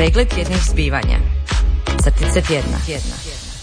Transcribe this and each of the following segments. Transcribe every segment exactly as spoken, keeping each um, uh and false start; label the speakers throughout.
Speaker 1: Pregled tjednih zbivanja. Crtice tjedna. tjedna.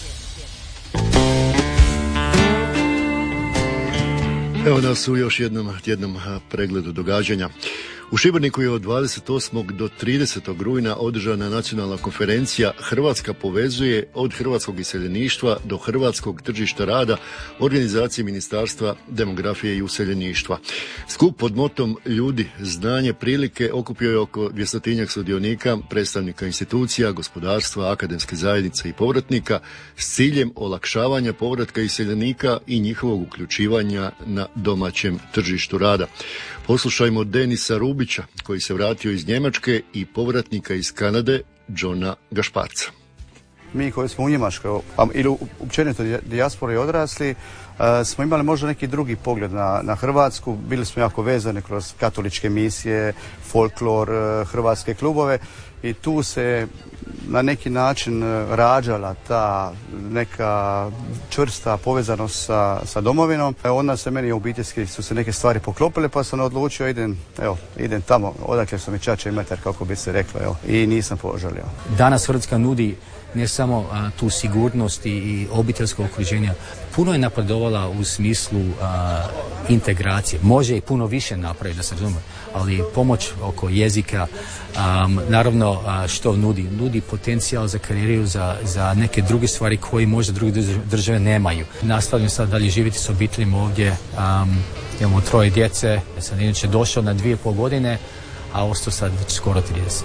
Speaker 2: Evo nas u još jednom tjednom pregledu događanja. U Šibeniku je od dvadeset osmog do tridesetog rujna održana nacionalna konferencija Hrvatska povezuje od hrvatskog iseljeništva do hrvatskog tržišta rada organizacije Ministarstva demografije i useljeništva. Skup pod motom Ljudi, znanje, prilike okupio je oko dvjestotinjak sudionika, predstavnika institucija, gospodarstva, akademske zajednice i povratnika s ciljem olakšavanja povratka iseljenika i njihovog uključivanja na domaćem tržištu rada. Poslušajmo Denisa Rubića, koji se vratio iz Njemačke, i povratnika iz Kanade, Johna Gašparca.
Speaker 3: Mi koji smo u Njemačkoj ili općenito dijaspori odrasli, smo imali možda neki drugi pogled na, na Hrvatsku. Bili smo jako vezani kroz katoličke misije, folklor, hrvatske klubove i tu se na neki način rađala ta neka čvrsta povezanost sa, sa domovinom. Onda se meni obiteljski su se neke stvari poklopile, pa sam odlučio idem, evo, idem tamo odakle su mi čača i metar, kako bi se reklo, evo, i nisam požalio.
Speaker 4: Danas Hrvatska nudi ne samo a, tu sigurnost i, i obiteljsko okruženje, puno je napredovala u smislu a, integracije. Može i puno više napraviti, da se razumije, ali pomoć oko jezika, a, naravno a, što nudi? Nudi potencijal za karijeru, za, za neke druge stvari koje možda druge države nemaju. Nastavljam sad dalje živjeti s obiteljima ovdje, a, imamo troje djece, ja sam inače došao na dvije i pol godine, a ostao sad već skoro trideset.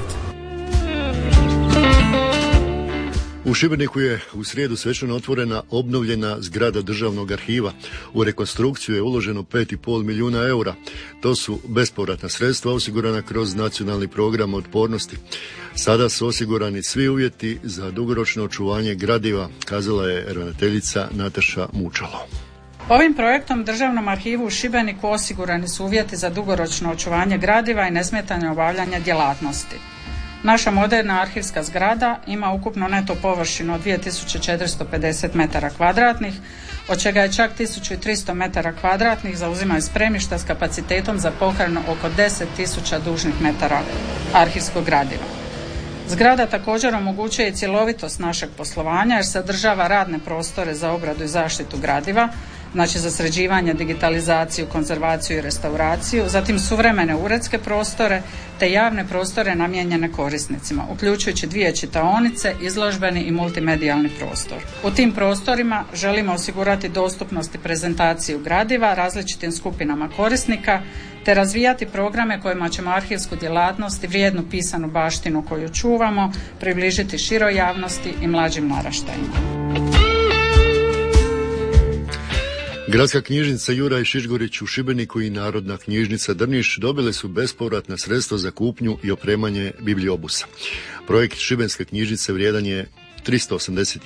Speaker 2: U Šibeniku je u srijedu svečano otvorena obnovljena zgrada državnog arhiva. U rekonstrukciju je uloženo pet i pol milijuna eura. To su bespovratna sredstva osigurana kroz nacionalni program otpornosti. Sada su osigurani svi uvjeti za dugoročno očuvanje gradiva, kazala je ravnateljica Nataša Mučalo.
Speaker 5: Ovim projektom Državnom arhivu u Šibeniku osigurani su uvjeti za dugoročno očuvanje gradiva i nesmetano obavljanje djelatnosti. Naša moderna arhivska zgrada ima ukupno neto površinu od dvije tisuće četiristo pedeset metara kvadratnih, od čega je čak tisuću tristo metara kvadratnih zauzimaju spremišta s kapacitetom za pohranu oko deset tisuća dužnih metara arhivskog gradiva. Zgrada također omogućuje i cjelovitost našeg poslovanja jer sadržava radne prostore za obradu i zaštitu gradiva, znači za sređivanje, digitalizaciju, konzervaciju i restauraciju, zatim suvremene uredske prostore te javne prostore namijenjene korisnicima, uključujući dvije čitaonice, izložbeni i multimedijalni prostor. U tim prostorima želimo osigurati dostupnost i prezentaciju gradiva različitim skupinama korisnika te razvijati programe kojima ćemo arhivsku djelatnost i vrijednu pisanu baštinu koju čuvamo približiti široj javnosti i mlađim naraštajima.
Speaker 2: Gradska knjižnica Juraj Šišgorić u Šibeniku i Narodna knjižnica Drniš dobile su bespovratna sredstva za kupnju i opremanje bibliobusa. Projekt Šibenske knjižnice vrijedan je tristo osamdeset